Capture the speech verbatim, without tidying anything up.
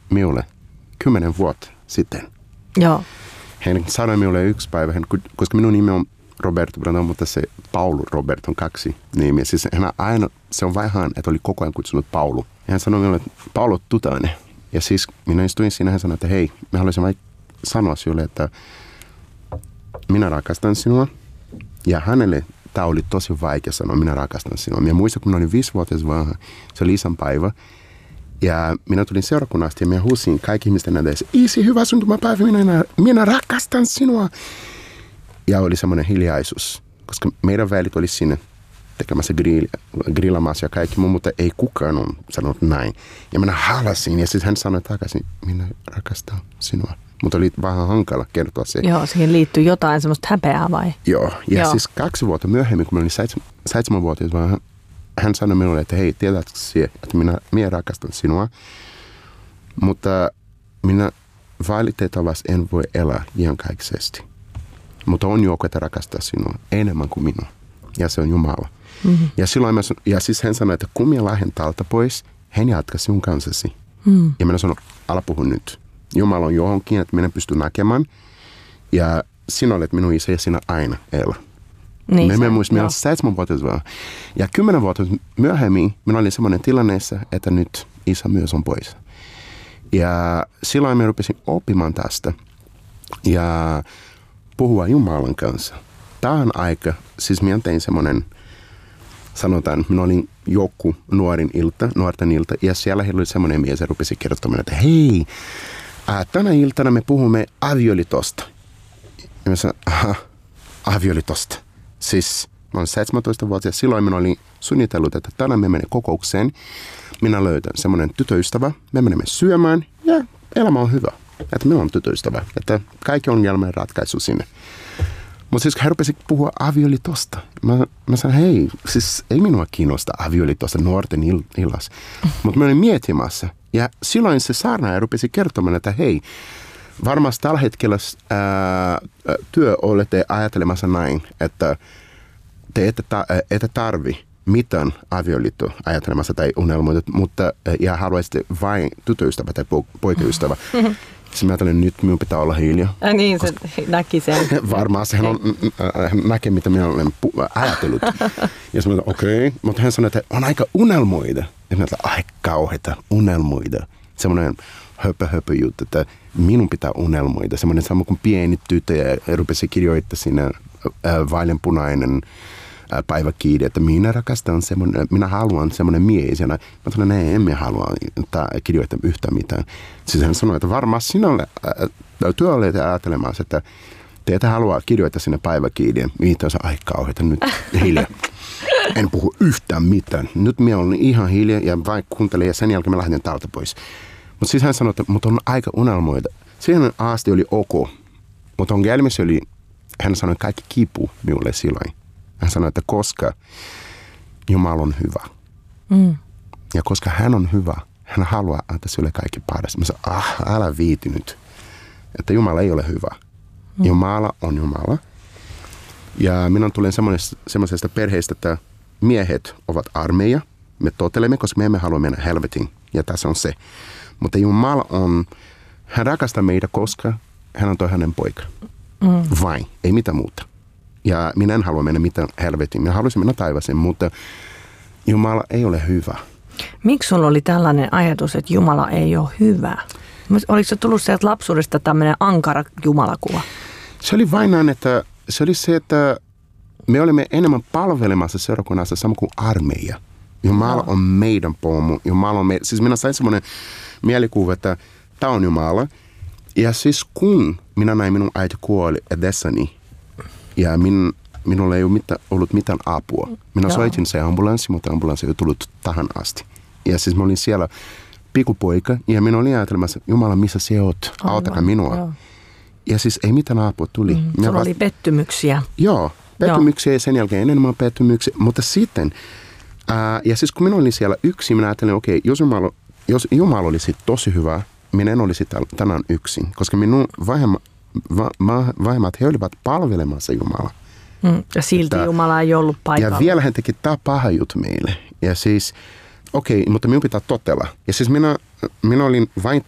minulle kymmenen vuotta sitten. Joo. Hän sanoi minulle yksi päivä, hän, koska minun nimi on Roberto Brandão, mutta se Paulu Robert on kaksi nimiä. Siis hän aina, se on vähän, että oli koko ajan kutsunut Paulu. Ja hän sanoi minulle, että Paulu on tutainen. Ja siis minä istuin siinä, hän sanoi, että hei, mä haluaisin vain sanoa sinulle, että minä rakastan sinua. Ja hänelle tämä oli tosi vaikea sanoa, minä rakastan sinua. Minä muistan, kun minä olin viisivuotias vaan, se oli isänpäivä. Ja minä tulin seurakunnasta ja minä huusin kaikki ihmisten edessä, isi, hyvä syntymäpäivä, minä, minä rakastan sinua. Ja oli semmoinen hiljaisuus, koska meidän välit oli sinne tekemässä grill, grillamassa ja kaikki muu, mutta ei kukaan ole sanonut näin. Ja minä halasin ja sitten hän sanoi takaisin, minä rakastan sinua. Mutta oli vähän hankala kertoa se. Joo, siihen liittyy jotain semmoista häpeää vai? Joo, ja Joo. siis kaksi vuotta myöhemmin, kun minä olin seitsemän, seitsemänvuotias, vaan hän sanoi minulle, että hei, tiedätkö sinä, että minä, minä rakastan sinua, mutta minä valitettavasti en voi elää iankaikkisesti. Mutta on joku, että rakastaa sinua enemmän kuin minua, ja se on Jumala. Mm-hmm. Ja, silloin mä, ja siis hän sanoi, että kun minä lähden täältä pois, hän jatkaa sinun kanssasi. Mm. Ja minä sanoin, älä puhu nyt. Jumala on johonkin, että minä pystyn näkemään. Ja sinä olet minun isä ja sinä aina elä. Niin minä muistin, minä olen seitsemänvuotias vaan. Ja kymmenen vuotta myöhemmin minä olin semmoinen tilanneessa, että nyt isä myös on pois. Ja silloin minä rupesin oppimaan tästä ja puhua Jumalan kanssa. Tähän aika, siis minä tein semmoinen, sanotaan, minä olin joku nuorin ilta, nuorten ilta, ja siellä oli semmoinen mies, ja rupesi kertomaan, että hei, ää, tänä iltana me puhumme avioliitosta. Ja minä sanoin, aha, avioliitosta. Siis mä olen seitsemäntoistavuotias, silloin minä olin suunnitellut, että tänään me menemme kokoukseen. Minä löytän semmoinen tytöystävä, me menemme syömään ja elämä on hyvä. Että minulla on tytöystävä, että kaikki ongelmien ratkaisu sinne. Mutta siis hän rupesi puhua avioliitosta. Mä, mä sanoin, hei, siis ei minua kiinnosta avioliitosta nuorten il- illas. Mutta mä olin miettimässä. Ja silloin se saarnaaja rupesi kertomaan, että hei, varmasti tällä hetkellä ää, työ olette ajattelemassa näin, että te ette, ta, ette tarvi mitään avioliittoa ajattelemassa tai unelmoita, mutta ja haluaisitte vain tytöystävä tai poikaystävä. Sitten mä ajattelin, nyt minun pitää olla hiljaa. Ja niin, se näki sen. Varmaan hän, on, hän näkee, mitä minä olen ajatellut. Ja sanoin, että okei, okay. Mutta hän sanoi, että on aika unelmoida. Ja minä ajattelin, ai kauheita unelmoida. Semmoinen höpö höpö juttu, että minun pitää unelmoida. Semmoinen sama kuin pieni tyttö ja rupesi kirjoittaa siinä äh, vaaleanpunainen äh, päiväkiiri, että minä rakastan semmoinen, minä haluan semmoinen mies. Ja mä sanoin, että emme halua kirjoittaa yhtään mitään. Siis hän sanoi, että varmaan sinulle äh, työ olet ajattelemassa, että te ette halua kirjoittaa sinne päiväkiiriin. Mitä on se ai kauheita nyt hiljaa. En puhu yhtään mitään. Nyt minä olen ihan hiljaa ja vain kuuntelen ja sen jälkeen mä lähden täältä pois. Mutta siis hän sanoi, että mutta on aika unelmoida. Siihen asti oli ok. Mutta on ongelmissa oli, hän sanoi, että kaikki kipu minulle silloin. Hän sanoi, että koska Jumala on hyvä. Mm. Ja koska hän on hyvä, hän haluaa antaa sinulle kaikki paras. Mä sanoin, ah, älä viiti nyt. Että Jumala ei ole hyvä. Mm. Jumala on Jumala. Ja minä tulen semmoisesta perheestä, että miehet ovat armeija. Me totelemme, koska me emme halua mennä helvetiin. Ja tässä on se. Mutta Jumala on, hän rakastaa meitä, koska hän antoi hänen poika. Mm. Vain, ei mitään muuta. Ja minä en halua mennä mitään helvetiin. Minä haluaisin mennä taivaaseen, mutta Jumala ei ole hyvä. Miksi sulla oli tällainen ajatus, että Jumala ei ole hyvä? Oliko se tullut sieltä lapsuudesta tämmöinen ankara jumalakuva? Se oli vain näin, että se oli se, että me olemme enemmän palvelemassa seurakunnassa sama kuin armeija. Jumala on meidän pomo. Jumala on meidän. Siis minä sain semmoinen mielikuva, että tämä on Jumala. Ja siis kun minä näin minun äiti kuoli edessäni ja min, minulla ei ole mitään, ollut mitään apua. Minä soitin se ambulanssi, mutta ambulanssi ei tullut tähän asti. Ja siis mä olin siellä pikkupoika ja minä olin ajatelmassa, Jumala, missä sinä oot? Autakaa minua. Joo. Ja siis ei mitään apua tuli. Mm, sulla vasta... oli pettymyksiä. Joo, pettymyksiä ja sen jälkeen enemmän pettymyksiä. Mutta sitten, ää, ja siis kun minä olin siellä yksin, minä ajattelin, okei, okay, jos, Jumala, jos Jumala olisi tosi hyvä, minä en olisi tänään yksin. Koska minun vahemmat, va, vahemmat he olivat palvelemassa Jumalaa. Mm, ja silti että, Jumala ei ollut paikalla. Ja vielä hän teki tämä paha juttu meille. Ja siis, okei, okay, mutta minun pitää totella. Ja siis minä, minä olin vain